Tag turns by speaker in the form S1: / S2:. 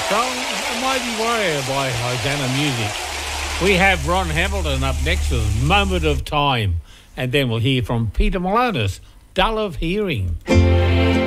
S1: song, A Mighty Warrior by Hosanna Music. We have Ron Hamilton up next with Moment of Time, and then we'll hear from Peter Malonis, Dull of Hearing.